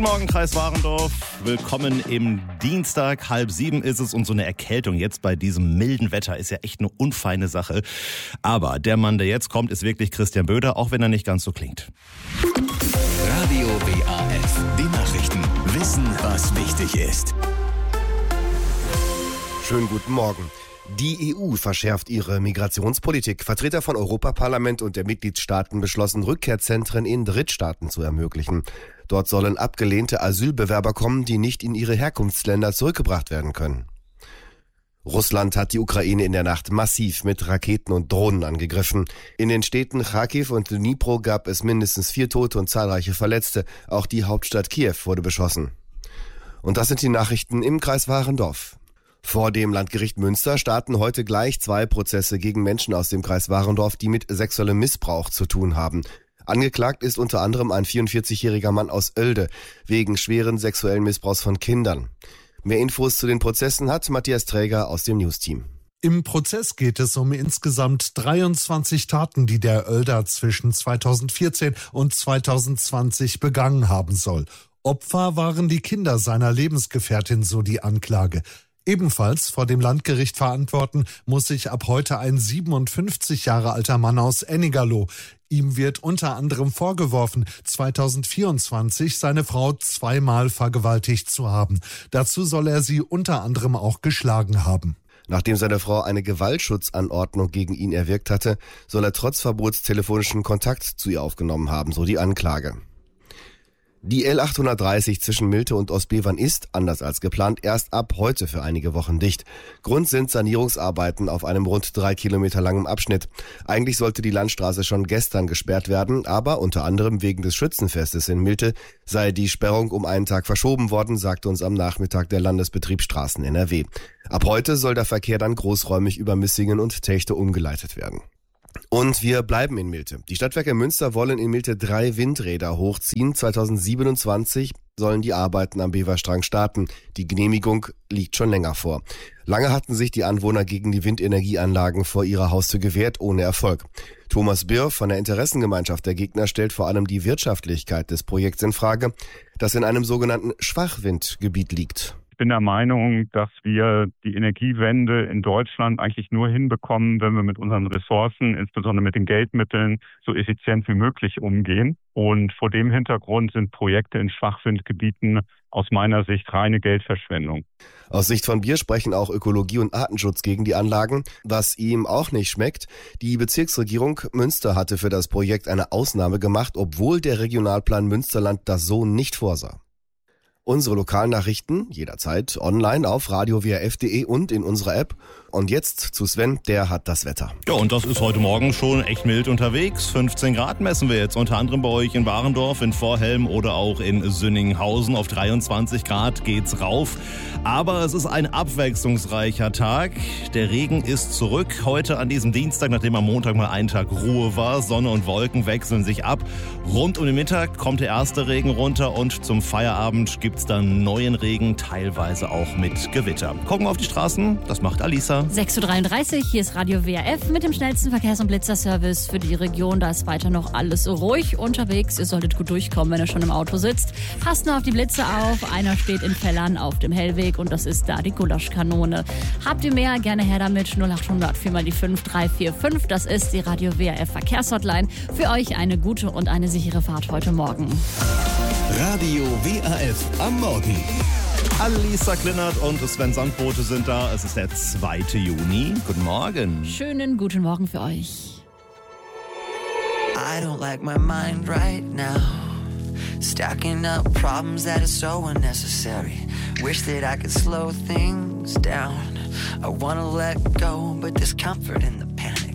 Morgen, Kreis Warendorf. Willkommen im Dienstag. 6:30 ist es und so eine Erkältung jetzt bei diesem milden Wetter ist ja echt eine unfeine Sache. Aber der Mann, der jetzt kommt, ist wirklich Christian Böder, auch wenn er nicht ganz so klingt. Radio WAF. Die Nachrichten. Wissen, was wichtig ist. Schönen guten Morgen. Die EU verschärft ihre Migrationspolitik. Vertreter von Europaparlament und der Mitgliedstaaten beschlossen, Rückkehrzentren in Drittstaaten zu ermöglichen. Dort sollen abgelehnte Asylbewerber kommen, die nicht in ihre Herkunftsländer zurückgebracht werden können. Russland hat die Ukraine in der Nacht massiv mit Raketen und Drohnen angegriffen. In den Städten Charkiw und Dnipro gab es mindestens 4 Tote und zahlreiche Verletzte. Auch die Hauptstadt Kiew wurde beschossen. Und das sind die Nachrichten im Kreis Warendorf. Vor dem Landgericht Münster starten heute gleich 2 Prozesse gegen Menschen aus dem Kreis Warendorf, die mit sexuellem Missbrauch zu tun haben. Angeklagt ist unter anderem ein 44-jähriger Mann aus Oelde wegen schweren sexuellen Missbrauchs von Kindern. Mehr Infos zu den Prozessen hat Matthias Träger aus dem Newsteam. Im Prozess geht es um insgesamt 23 Taten, die der Oelder zwischen 2014 und 2020 begangen haben soll. Opfer waren die Kinder seiner Lebensgefährtin, so die Anklage. Ebenfalls vor dem Landgericht verantworten muss sich ab heute ein 57 Jahre alter Mann aus Ennigerloh. Ihm wird unter anderem vorgeworfen, 2024 seine Frau 2-mal vergewaltigt zu haben. Dazu soll er sie unter anderem auch geschlagen haben. Nachdem seine Frau eine Gewaltschutzanordnung gegen ihn erwirkt hatte, soll er trotz Verbots telefonischen Kontakt zu ihr aufgenommen haben, so die Anklage. Die L830 zwischen Milte und Ostbevern ist, anders als geplant, erst ab heute für einige Wochen dicht. Grund sind Sanierungsarbeiten auf einem rund 3 Kilometer langen Abschnitt. Eigentlich sollte die Landstraße schon gestern gesperrt werden, aber unter anderem wegen des Schützenfestes in Milte sei die Sperrung um einen Tag verschoben worden, sagte uns am Nachmittag der Landesbetrieb Straßen NRW. Ab heute soll der Verkehr dann großräumig über Missingen und Techte umgeleitet werden. Und wir bleiben in Milte. Die Stadtwerke Münster wollen in Milte 3 Windräder hochziehen. 2027 sollen die Arbeiten am Beverstrang starten. Die Genehmigung liegt schon länger vor. Lange hatten sich die Anwohner gegen die Windenergieanlagen vor ihrer Haustür gewehrt, ohne Erfolg. Thomas Birr von der Interessengemeinschaft der Gegner stellt vor allem die Wirtschaftlichkeit des Projekts in Frage, das in einem sogenannten Schwachwindgebiet liegt. Ich bin der Meinung, dass wir die Energiewende in Deutschland eigentlich nur hinbekommen, wenn wir mit unseren Ressourcen, insbesondere mit den Geldmitteln, so effizient wie möglich umgehen. Und vor dem Hintergrund sind Projekte in Schwachwindgebieten aus meiner Sicht reine Geldverschwendung. Aus Sicht von Bier sprechen auch Ökologie und Artenschutz gegen die Anlagen. Was ihm auch nicht schmeckt, die Bezirksregierung Münster hatte für das Projekt eine Ausnahme gemacht, obwohl der Regionalplan Münsterland das so nicht vorsah. Unsere Lokalnachrichten jederzeit online auf radiowrf.de und in unserer App. Und jetzt zu Sven, der hat das Wetter. Ja, und das ist heute Morgen schon echt mild unterwegs. 15 Grad messen wir jetzt unter anderem bei euch in Warendorf, in Vorhelm oder auch in Sünninghausen. Auf 23 Grad geht's rauf. Aber es ist ein abwechslungsreicher Tag. Der Regen ist zurück heute an diesem Dienstag, nachdem am Montag mal ein Tag Ruhe war. Sonne und Wolken wechseln sich ab. Rund um den Mittag kommt der erste Regen runter und zum Feierabend gibt's dann neuen Regen, teilweise auch mit Gewitter. Gucken wir auf die Straßen, das macht Alisa. 6:33 Uhr, hier ist Radio WRF mit dem schnellsten Verkehrs- und Blitzerservice für die Region. Da ist weiter noch alles ruhig unterwegs. Ihr solltet gut durchkommen, wenn ihr schon im Auto sitzt. Passt nur auf die Blitze auf. Einer steht in Fellern auf dem Hellweg und das ist da die Gulaschkanone. Habt ihr mehr? Gerne her damit. 0800 4x5 345. Das ist die Radio WRF Verkehrshotline. Für euch eine gute und eine sichere Fahrt heute Morgen. Radio WAF am Morgen. Alisa Klinnert und Sven Sandbote sind da. Es ist der 2. Juni. Guten Morgen. Schönen guten Morgen für euch. I don't like my mind right now. Stacking up problems that are so unnecessary. Wish that I could slow things down. I wanna let go, but there's comfort in the panic.